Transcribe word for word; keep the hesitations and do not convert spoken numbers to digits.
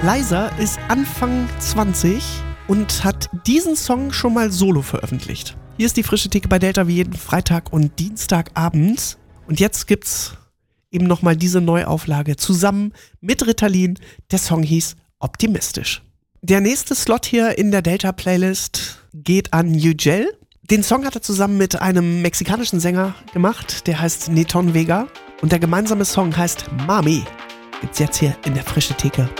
Liza ist Anfang zwanzig und hat diesen Song schon mal solo veröffentlicht. Hier ist die frische Theke bei Delta wie jeden Freitag und Dienstagabend. Und jetzt gibt's eben nochmal diese Neuauflage zusammen mit Ritalin. Der Song hieß Optimistisch. Der nächste Slot hier in der Delta-Playlist geht an Ugel. Den Song hat er zusammen mit einem mexikanischen Sänger gemacht, der heißt Neton Vega. Und der gemeinsame Song heißt Mami. Gibt's jetzt hier in der frische Theke